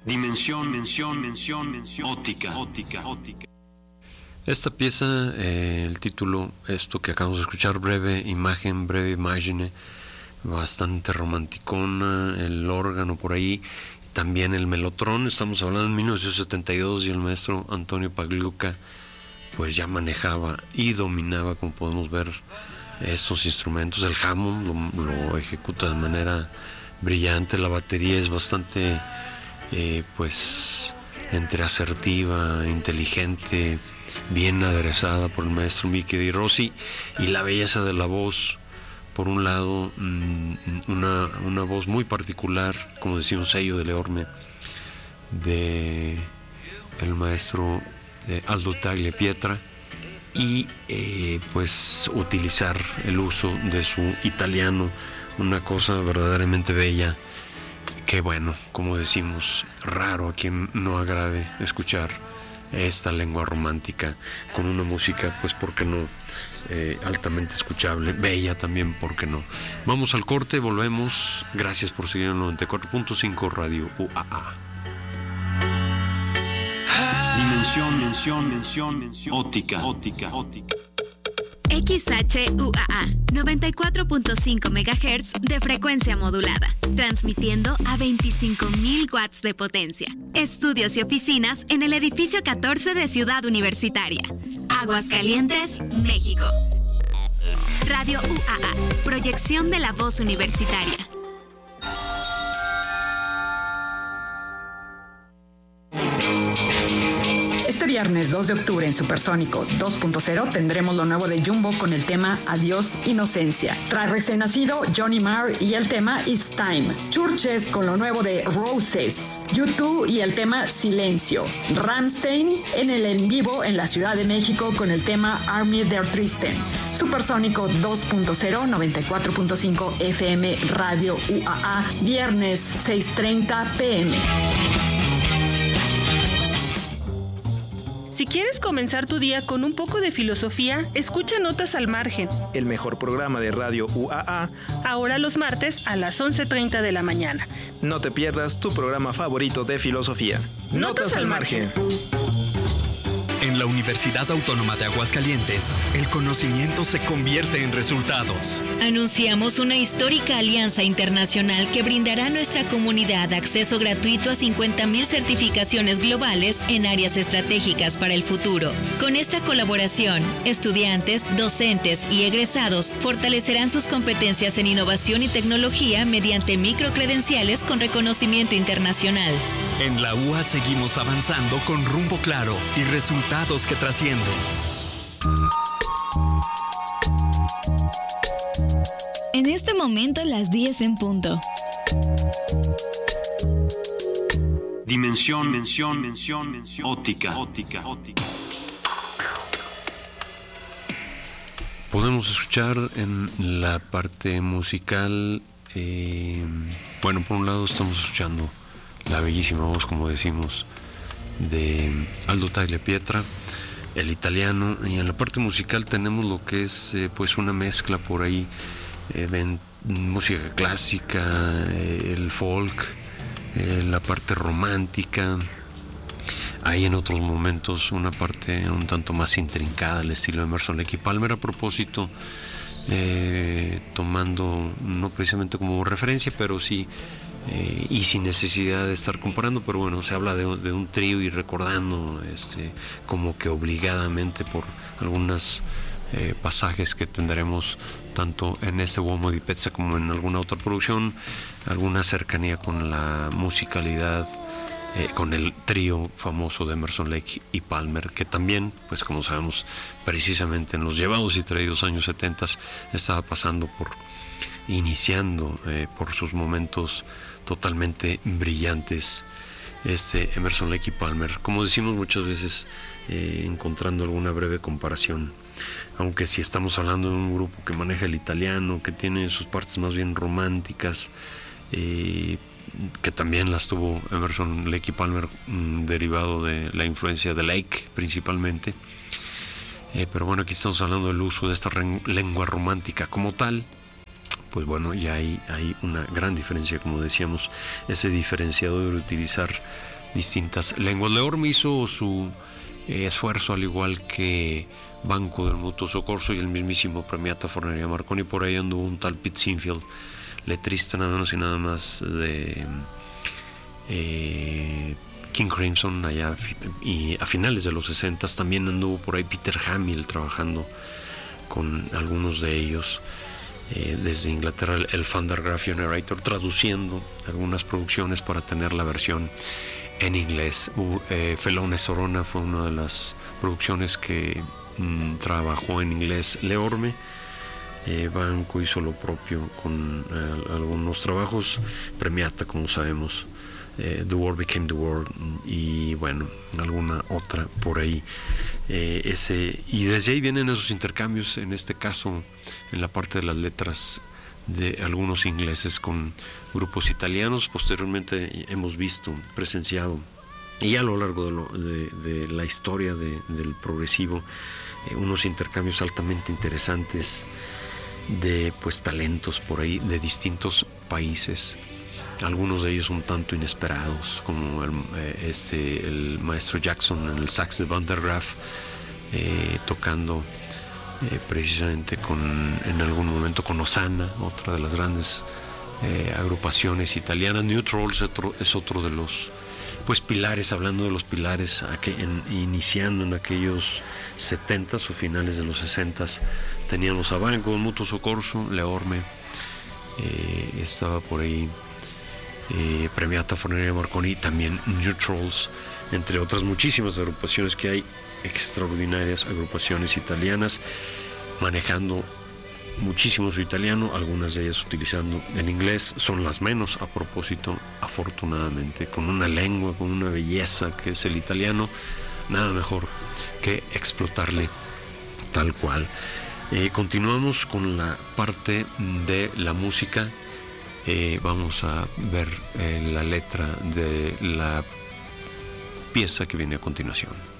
Dimensión, óptica. Esta pieza, el título, esto que acabamos de escuchar, breve imagen, bastante romanticona, el órgano por ahí, también el melotrón. Estamos hablando en 1972 y el maestro Antonio Pagliuca pues ya manejaba y dominaba, como podemos ver, estos instrumentos. El Hammond lo ejecuta de manera brillante, la batería es bastante pues entre asertiva, inteligente, bien aderezada por el maestro Mickey Di Rossi, y la belleza de la voz, por un lado, una voz muy particular, como decía, un sello de Leorme, de el maestro Aldo Tagliapietra, y pues utilizar el uso de su italiano, una cosa verdaderamente bella, que bueno, como decimos, raro a quien no agrade escuchar esta lengua romántica con una música, pues por qué no, altamente escuchable, bella también, por qué no. Vamos al corte, volvemos. Gracias por seguir en 94.5 Radio UAA. Dimensión, óptica. XHUAA 94.5 MHz de frecuencia modulada, transmitiendo a 25.000 watts de potencia. Estudios y oficinas en el edificio 14 de Ciudad Universitaria, Aguascalientes, México. Radio UAA, proyección de la voz universitaria. Este viernes 2 de octubre en Supersónico 2.0 tendremos lo nuevo de Jumbo con el tema Adiós Inocencia. Tras recién nacido, Johnny Marr y el tema It's Time. Churches con lo nuevo de Roses. U2 y el tema Silencio. Rammstein en el en vivo en la Ciudad de México con el tema Army der Tristen. Supersónico 2.0, 94.5 FM Radio UAA, viernes 6:30 PM. Si quieres comenzar tu día con un poco de filosofía, escucha Notas al Margen, el mejor programa de Radio UAA, ahora los martes a las 11:30 de la mañana. No te pierdas tu programa favorito de filosofía. Notas al Margen. En la Universidad Autónoma de Aguascalientes, el conocimiento se convierte en resultados. Anunciamos una histórica alianza internacional que brindará a nuestra comunidad acceso gratuito a 50,000 certificaciones globales en áreas estratégicas para el futuro. Con esta colaboración, estudiantes, docentes y egresados fortalecerán sus competencias en innovación y tecnología mediante microcredenciales con reconocimiento internacional. En la UA seguimos avanzando con rumbo claro y resultados que trascienden. En este momento, las 10 en punto. Dimensión, óptica. Podemos escuchar en la parte musical, bueno, por un lado estamos escuchando la bellísima voz, como decimos, de Aldo Tagliapietra, el italiano, y en la parte musical tenemos lo que es pues una mezcla por ahí de música clásica, el folk, la parte romántica. Hay en otros momentos una parte un tanto más intrincada, al estilo de Emerson Lake y Palmer, a propósito, tomando no precisamente como referencia, pero sí, y sin necesidad de estar comparando, pero bueno, se habla de un trío y recordando como que obligadamente por algunos pasajes que tendremos tanto en este Uomo di Pezza como en alguna otra producción, alguna cercanía con la musicalidad, con el trío famoso de Emerson Lake y Palmer, que también, pues como sabemos, precisamente en los llevados y traídos años 70 estaba pasando iniciando por sus momentos totalmente brillantes, Emerson Lake y Palmer, como decimos muchas veces, encontrando alguna breve comparación, aunque si estamos hablando de un grupo que maneja el italiano, que tiene sus partes más bien románticas, que también las tuvo Emerson Lake y Palmer, derivado de la influencia de Lake principalmente, pero bueno, aquí estamos hablando del uso de esta lengua romántica como tal. Pues bueno, ya hay una gran diferencia, como decíamos, ese diferenciador de utilizar distintas lenguas. Leorme hizo su esfuerzo, al igual que Banco del Mutuo Soccorso y el mismísimo Premiata Forneria Marconi. Por ahí anduvo un tal Pete Sinfield, letrista nada menos y nada más de King Crimson, allá y a finales de los 60. También anduvo por ahí Peter Hamill trabajando con algunos de ellos, desde Inglaterra, el Fantagraph Narrator, traduciendo algunas producciones para tener la versión en inglés. Felone Sorona fue una de las producciones que trabajó en inglés Leorme. Banco hizo lo propio con algunos trabajos. Premiata, como sabemos, The War Became the War, y bueno, alguna otra por ahí. Y desde ahí vienen esos intercambios, en este caso en la parte de las letras, de algunos ingleses con grupos italianos. Posteriormente hemos visto, presenciado, y a lo largo de la historia del progresivo, unos intercambios altamente interesantes de pues talentos por ahí de distintos países, algunos de ellos un tanto inesperados, como el maestro Jackson en el sax de Van der Graaf, tocando precisamente en algún momento con Osana, otra de las grandes agrupaciones italianas. New Trolls es otro de los pues pilares, hablando de los pilares, iniciando en aquellos 70s o finales de los 60s. Teníamos a Banco, Mutuo Soccorso, Leorme, estaba por ahí Premiata Forneria Marconi, también New Trolls, entre otras muchísimas agrupaciones que hay, extraordinarias agrupaciones italianas, manejando muchísimo su italiano, algunas de ellas utilizando el inglés. Son las menos, a propósito, afortunadamente, con una lengua, con una belleza que es el italiano. Nada mejor que explotarle tal cual. Continuamos con la parte de la música. Vamos a ver la letra de la pieza que viene a continuación.